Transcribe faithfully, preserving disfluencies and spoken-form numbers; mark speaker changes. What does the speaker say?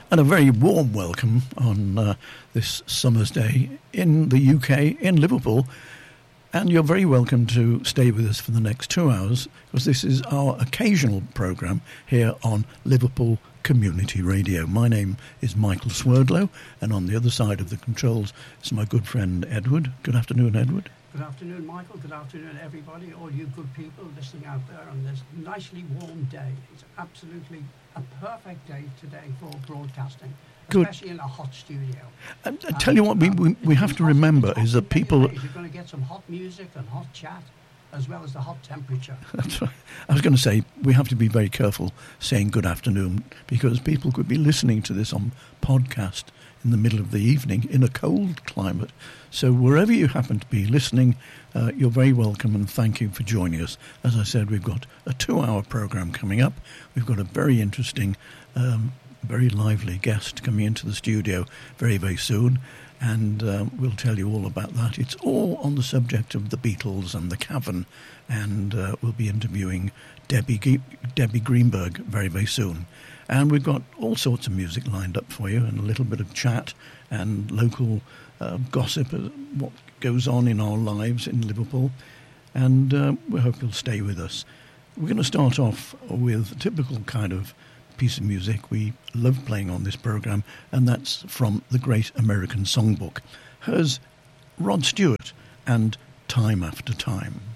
Speaker 1: And a very warm welcome on uh, this summer's day in the U K, in Liverpool. And you're very welcome to stay with us for the next two hours, because this is our occasional programme here on Liverpool Community Radio. My name is Michael Swerdlow, and on the other side of the controls is my good friend Edward. Good afternoon, Edward.
Speaker 2: Good afternoon, Michael. Good afternoon, everybody, all you good people listening out there on this nicely warm day. It's absolutely a perfect day today for broadcasting,
Speaker 1: Good.
Speaker 2: Especially in a hot studio.
Speaker 1: And I tell you what, we, we, we have to remember is that people...
Speaker 2: Days, you're going to get some hot music and hot chat, as well as the hot temperature.
Speaker 1: That's right. I was going to say, we have to be very careful saying good afternoon, because people could be listening to this on podcast in the middle of the evening in a cold climate. So wherever you happen to be listening, uh, you're very welcome, and thank you for joining us. As I said, we've got a two-hour programme coming up. We've got a very interesting, um, very lively guest coming into the studio very, very soon, and uh, we'll tell you all about that. It's all on the subject of the Beatles and the Cavern, and uh, we'll be interviewing Debbie, Ge- Debbie Greenberg very, very soon. And we've got all sorts of music lined up for you, and a little bit of chat and local uh, gossip of what goes on in our lives in Liverpool. And uh, we hope you'll stay with us. We're going to start off with a typical kind of piece of music we love playing on this programme, and that's from the Great American Songbook. Here's Rod Stewart and Time After Time.